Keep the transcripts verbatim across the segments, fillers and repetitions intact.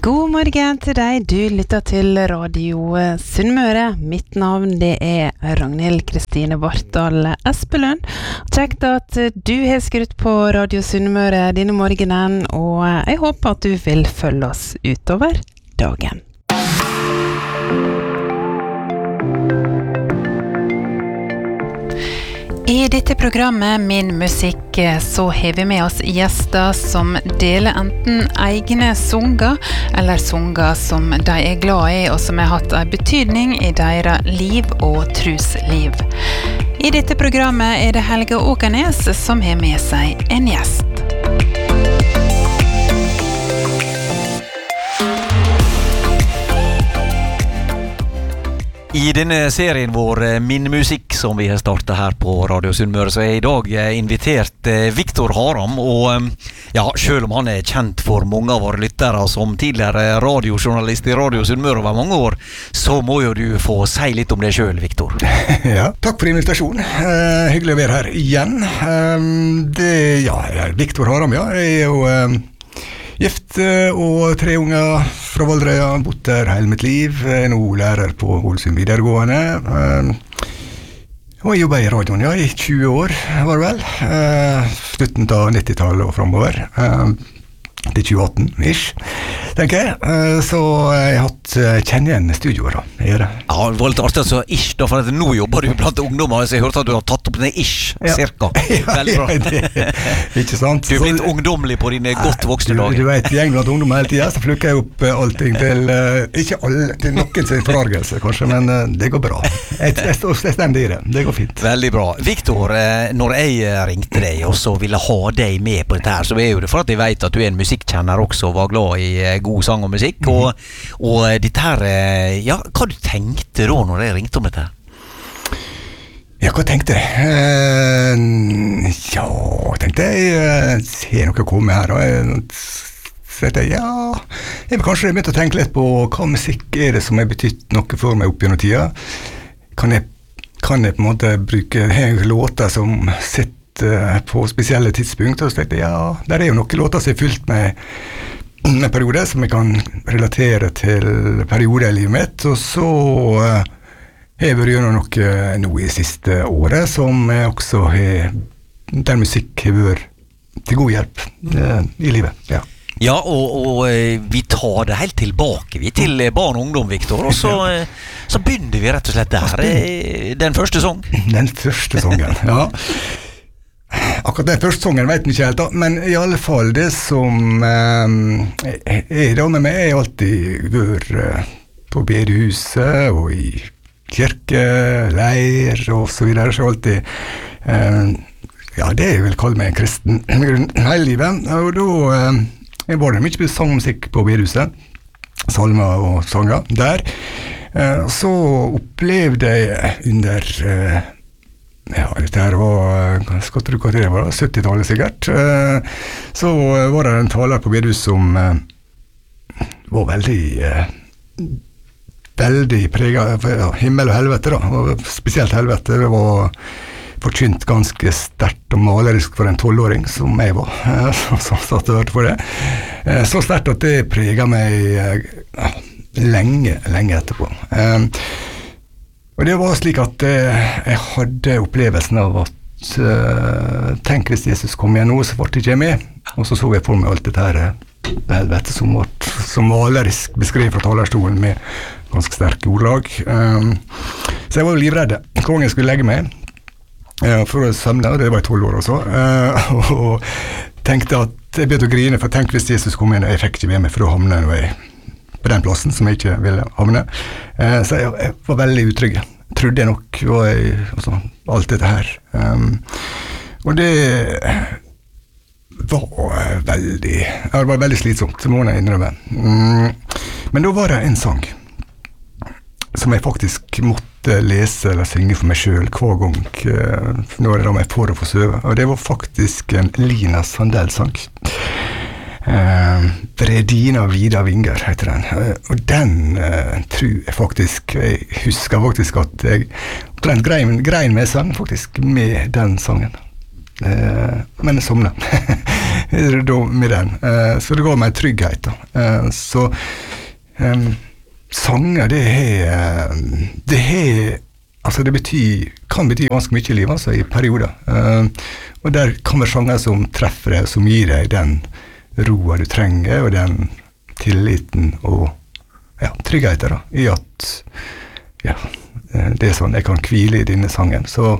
God morgen til deg, du lytter til Radio Sunnmøre. Mitt navn det er Ragnhild Kristine Bartdal Espelund. Kjekt at du har skrutt på Radio Sunnmøre denne morgenen, og jeg håper at du vil følge oss utover dagen. I dette programmet Min musikk så har vi med oss gjester som deler enten egne sanger eller sanger som de er glad i og som har hatt en betydning i deres liv og trosliv. I dette programmet er det Helge Åkernes som har med seg en gjest. I denne serien vår Min musikk som vi har startet her på Radio Sunnmøre, så er jeg i dag invitert Victor Haram, og ja, selv om han er kjent for mange av våre lyttere som tidligere radiojournalist i Radio Sunnmøre over mange år, så må jo du få si litt om det selv, Victor. Ja, takk for invitasjonen. Uh, hyggelig å være her igjen. Um, det, ja, Victor Haram, ja, jeg er jo... Um Gift og tre unger fra Valdreia, bodd der hele mitt liv. Jeg er nå lærer på Ålesund videregående. Og jeg jobbet i radioen, ja, i tjue år, var det vel. Slutten av nittitallet og fremover. Det er tjue atten-ish, tenker jeg. Så jeg har hatt kjenne igjen studioer, da. Jeg det. Ja, det var litt artig altså, ish, da, for at nå jobber du blant ungdommer, så jeg hørte at du har tatt opp den ish, ja. Cirka. Veldig bra. Ja, det, ikke sant? Du er blitt ungdomlig på dine godt voksne dager. Du, du vet, gjeng blant ungdommer hele tiden, så flukker jeg opp uh, allting til, uh, ikke alle, til noen sin forargelse, kanskje, men uh, det går bra. Jeg, jeg, jeg, jeg stemmer i det, det går fint. Veldig bra. Victor, uh, når jeg ringte deg, og så ville ha deg med på dette her, så er jo det for at jeg vet at du er en musikkjenner også, og var glad i uh, god sang og musikk, mm-hmm. og, og uh, dette her, uh, ja, hva du tenkte da når jeg ringte om dette? Ja, hva tenkte jeg? Uh, ja, tenkte jeg, uh, se noe komme her, og jeg, så tenkte jeg, ja, jeg vil kanskje begynne å tenke litt på hva musikk er det som har betydd noe for meg opp gjennom tida. Kan jeg, kan jeg på en måte bruke låter som sitter på spesielle tidspunkt, og så tenkte jeg, ja, der er jo noen låter som er fylt med en periode som jeg kan relatere til perioder i livet mitt, og så uh, har jeg vært gjennom noe nå i siste året som jeg også har, der musikk har vært til god hjelp uh, i livet, ja. Ja, og, og vi tar det helt tilbake, vi til barn og ungdom, Victor, og så, så begynner vi rett og slett der, den første sang. Den første sangen, ja. Akkurat den første sangen vet jeg ikke helt da, men i alle fall det som eh, er da med meg er alltid vært eh, på bedehuset og i kirke, leir og så videre, så alltid eh, ja, det jeg vil kalle meg en kristen hele livet, og da eh, jeg var det mye sangmusikk på bedehuset, salmer og sanger der, eh, så opplevde jeg under eh, ja, dette her var, skal du hva det var, syttitallet sikkert, så var det en taler på bedehus som var veldig veldig preget av himmel og helvete da, og spesielt helvete, det var forkynt ganske sterkt og malerisk for en tolvåring som jeg var, som satt og hørte på det, så sterkt at det preget meg lenge, lenge etterpå. Og det var slik at uh, jeg hadde opplevelsen av at uh, tenk hvis Jesus kom igjen nå, så ble det ikke med. Og så så jeg for meg alt dette her, helvete som var som malerisk beskrevet fra talerstolen med ganske sterke ordlag. Um, så jeg var jo livredd hver gang jeg skulle legge meg uh, for å søvne, og det var i tolv år også, uh, og tenkte at jeg begynte å grine, for tenk hvis Jesus kom igjen, og jeg fikk ikke med meg for å havne når jeg på den plassen som jeg ikke ville havne. Eh, så jeg, jeg var veldig utrygg. Trodde jeg nok var jeg, altså, alt dette her. Um, og det var veldig, det var veldig slitsomt, det må jeg innrømme. Mm, men da var det en sang som jeg faktisk måtte lese eller synge for meg selv hver gang uh, når jeg da meg for å få søve. Og det var faktisk en Lina Sandell-sang. Uh, Bredina Vida Vinger heter den, uh, og den uh, tror jeg faktisk, jeg husker faktisk at jeg den grein, grein med sang faktisk med den sangen, uh, men jeg somnet da, med den. Uh, så det ga meg trygghet. Da. Uh, så um, sanger, det er det er altså det betyr, kan bety ganske mye i livet, altså i perioder. Uh, og der kommer sanger som treffer deg, som gir deg den roa du trenger, og den tilliten og ja, tryggheten da, i at ja, det er sånn, jeg kan hvile i denne sangen. Så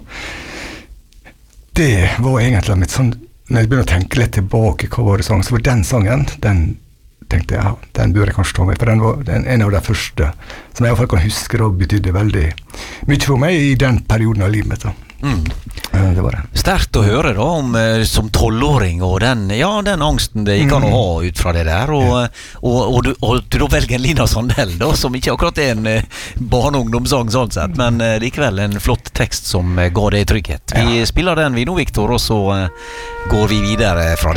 det var egentlig mitt sånn, når jeg begynner å tenke litt tilbake hva var det sang, så var den sangen, den tenkte jeg, ja, den bør jeg kanskje ta med, for den var den, en av de første som jeg i hvert fall kan huske da betydde veldig mye for meg i den perioden av livet mitt da. Mm. Det var det. Sterkt å høre da om som tolvåring og den, ja, den angsten det gikk an å ha ut fra det der, og, ja. og, og, du, og du da velger en Lina Sandell da, som ikke akkurat er en barne- og ungdomssang sånn sett, men likevel en flott tekst som ga deg trygghet. Vi ja. spiller den vi nå, Victor, og så går vi videre fra det.